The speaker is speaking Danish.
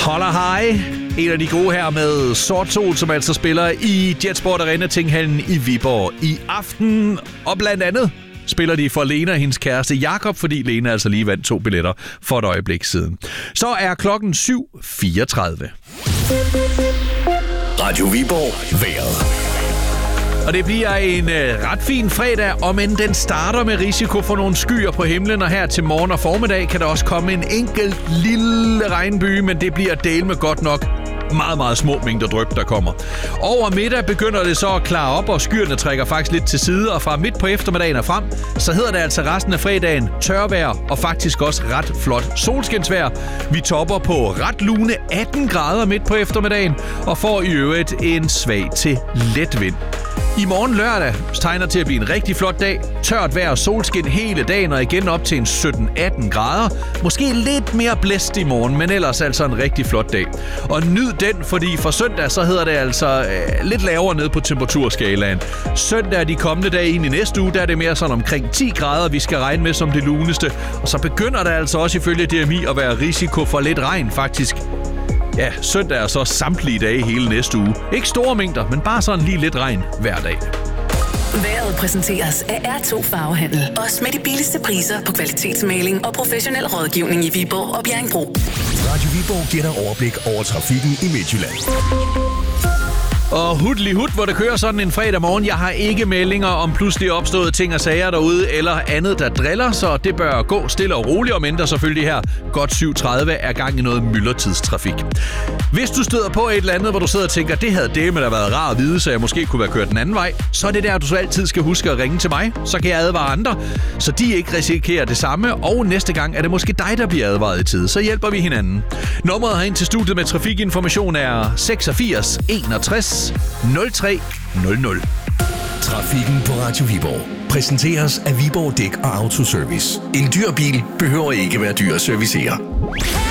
Holler High. En af de gode her med Sort Sol, som altså spiller i Jetsport Arena Tinghallen i Viborg i aften. Og blandt andet spiller de for Lena og hendes kæreste Jakob, fordi Lena altså lige vandt 2 billetter for et øjeblik siden. Så er klokken 7:34. Radio Viborg vejret. Og det bliver en ret fin fredag, om end den starter med risiko for nogle skyer på himlen, og her til morgen og formiddag kan der også komme en enkelt lille regnby, men det bliver del med godt nok meget, meget små mængder dryp, der kommer. Over middag begynder det så at klare op, og skyerne trækker faktisk lidt til side, og fra midt på eftermiddagen og frem, så hedder det altså resten af fredagen tørvejr, og faktisk også ret flot solskinsvejr. Vi topper på ret lune 18 grader midt på eftermiddagen, og får i øvrigt en svag til let vind. I morgen lørdag tegner til at blive en rigtig flot dag. Tørt vejr og solskin hele dagen, og igen op til en 17-18 grader. Måske lidt mere blæst i morgen, men ellers altså en rigtig flot dag. Og nyd den, fordi for søndag så hedder det altså lidt lavere ned på temperaturskalaen. Søndag er de kommende dage ind i næste uge, der er det mere sådan omkring 10 grader, vi skal regne med som det luneste. Og så begynder der altså også ifølge DMI at være risiko for lidt regn faktisk. Ja, søndag er så samtlige dage hele næste uge. Ikke store mængder, men bare sådan lige lidt regn hver dag. Vejret præsenteres af R2 Farvehandel. Også med de billigste priser på kvalitetsmaling og professionel rådgivning i Viborg og Bjerringbro. Radio Viborg giver dig overblik over trafikken i Midtjylland. Og hudlig hvor det kører sådan en fredag morgen. Jeg har ikke meldinger om pludselig opståede ting og sager derude, eller andet, der driller, så det bør gå stille og roligt, om end der selvfølgelig her godt 7:30 er gang i noget myldretidstrafik. Hvis du støder på et eller andet, hvor du sidder og tænker, det havde dæmme da været rart at vide, så jeg måske kunne være kørt den anden vej, så er det der, du så altid skal huske at ringe til mig. Så kan jeg advare andre, så de ikke risikerer det samme, og næste gang er det måske dig, der bliver advaret i tid. Så hjælper vi hinanden. Nummeret herind til studiet med trafikinformation er 86 61 03 00. Trafikken på Radio Viborg præsenteres af Viborg Dæk og Autoservice. En dyr bil behøver ikke være dyr at servicere.